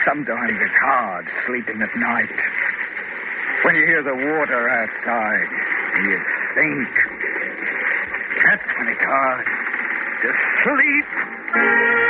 Sometimes it's hard sleeping at night. When you hear the water outside, you think. That's when it's hard to sleep.